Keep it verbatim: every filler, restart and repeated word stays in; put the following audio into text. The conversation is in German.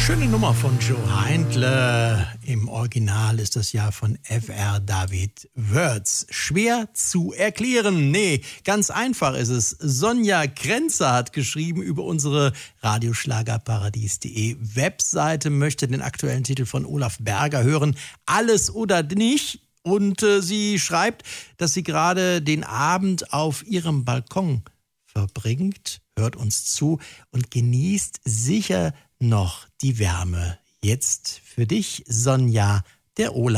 Schöne Nummer von Joe Heindle. Im Original ist das ja von F R David Wörz. Schwer zu erklären. Nee, ganz einfach ist es. Sonja Krenzer hat geschrieben über unsere radioschlagerparadies punkt de Webseite, möchte den aktuellen Titel von Olaf Berger hören. Alles oder nicht. Und äh, sie schreibt, dass sie gerade den Abend auf ihrem Balkon verbringt, hört uns zu und genießt sicher noch die Wärme. Jetzt für dich, Sonja, der Olaf.